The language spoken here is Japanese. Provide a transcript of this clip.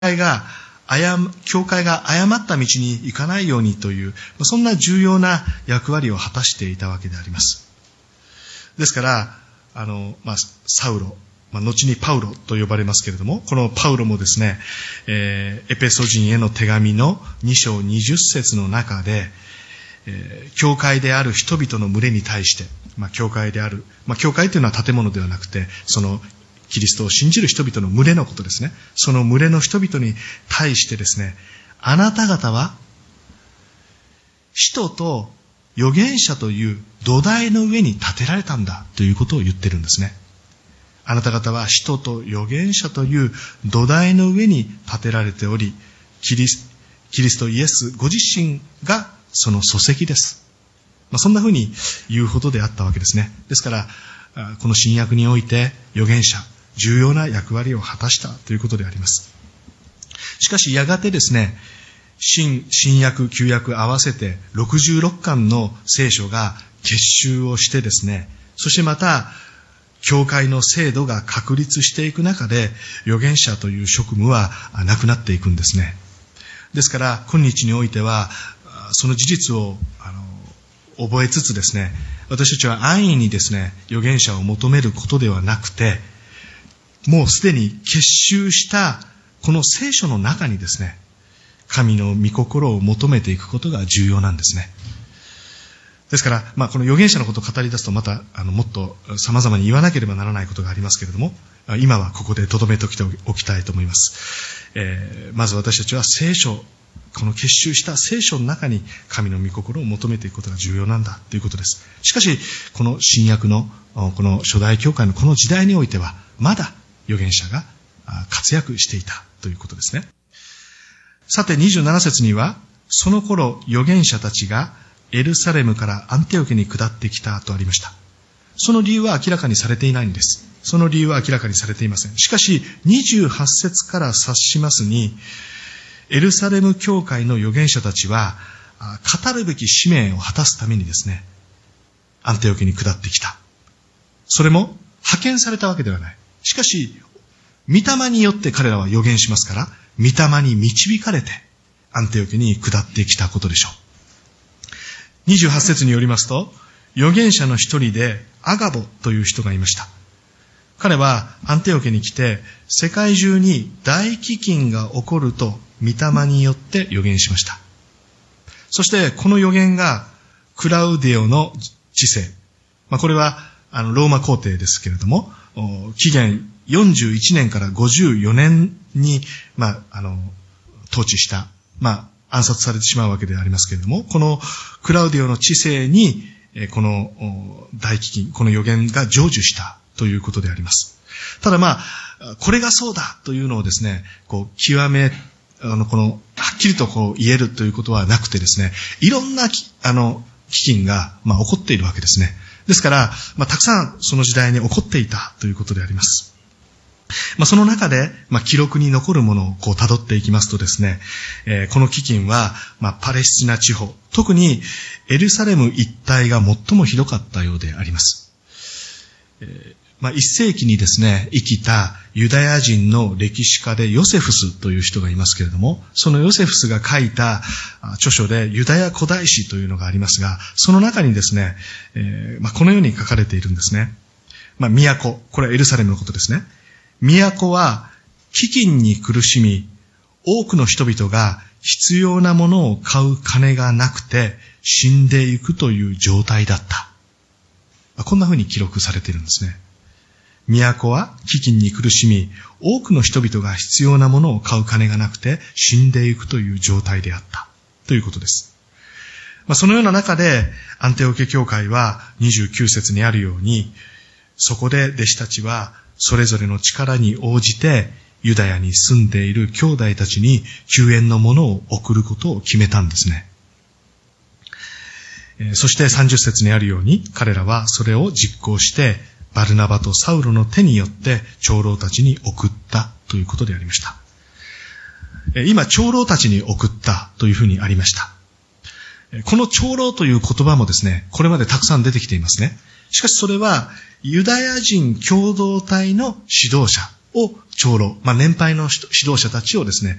教会が誤った道に行かないようにという、そんな重要な役割を果たしていたわけであります。ですから、サウロ、後にパウロと呼ばれますけれども、このパウロもですね、エペソ人への手紙の2章20節の中で、教会である人々の群れに対して、教会である、教会というのは建物ではなくて、そのキリストを信じる人々の群れのことですね。その群れの人々に対してですね、あなた方は、使徒と預言者という土台の上に建てられたんだということを言ってるんですね。あなた方は使徒と預言者という土台の上に建てられており、キリストイエスご自身がその礎石です。そんなふうに言うほどであったわけですね。ですから、この新約において預言者、重要な役割を果たしたということであります。しかしやがてですね、新約、旧約合わせて66巻の聖書が結集をしてですね、そしてまた、教会の制度が確立していく中で、預言者という職務はなくなっていくんですね。ですから、今日においては、その事実を覚えつつですね、私たちは安易にですね、預言者を求めることではなくて、もうすでに結集したこの聖書の中にですね、神の御心を求めていくことが重要なんですね。ですから、この預言者のことを語り出すとまたもっと様々に言わなければならないことがありますけれども、今はここで留めておきたいと思います。まず私たちは聖書、この結集した聖書の中に神の御心を求めていくことが重要なんだということです。しかし、この新約のこの初代教会のこの時代においては、まだ預言者が活躍していたということですね。さて27節には、その頃預言者たちがエルサレムからアンテオケに下ってきたとありました。その理由は明らかにされていないんです。その理由は明らかにされていません。しかし28節から察しますに、エルサレム教会の預言者たちは語るべき使命を果たすためにですね、アンテオケに下ってきた。それも派遣されたわけではない。しかし、御霊によって彼らは預言しますから、御霊に導かれてアンテオケに下ってきたことでしょう。28節によりますと、預言者の一人でアガボという人がいました。彼はアンテオケに来て、世界中に大飢饉が起こると御霊によって預言しました。そしてこの預言がクラウディオの治世、これはローマ皇帝ですけれども、紀元41年から54年に、統治した、暗殺されてしまうわけでありますけれども、このクラウディオの治世に、この大飢饉、この預言が成就したということであります。ただこれがそうだというのをですね、はっきりと言えるということはなくてですね、いろんな飢饉が起こっているわけですね。ですから、たくさんその時代に起こっていたということであります。その中で、記録に残るものを辿っていきますとですね、この飢饉は、パレスチナ地方、特にエルサレム一帯が最もひどかったようであります。1世紀にですね、生きたユダヤ人の歴史家でヨセフスという人がいますけれども、そのヨセフスが書いた著書でユダヤ古代史というのがありますが、その中にですね、このように書かれているんですね。都、これはエルサレムのことですね。都は飢饉に苦しみ、多くの人々が必要なものを買う金がなくて死んでいくという状態だった。こんな風に記録されているんですね。都は飢饉に苦しみ、多くの人々が必要なものを買う金がなくて死んでいくという状態であったということです。そのような中でアンテオケ教会は29節にあるように、そこで弟子たちはそれぞれの力に応じてユダヤに住んでいる兄弟たちに救援のものを送ることを決めたんですね。そして30節にあるように、彼らはそれを実行してバルナバとサウロの手によって長老たちに送ったということでありました。今、長老たちに送ったというふうにありました。この長老という言葉もですね、これまでたくさん出てきていますね。しかしそれはユダヤ人共同体の指導者、 を長老、年配の指導者たちをですね、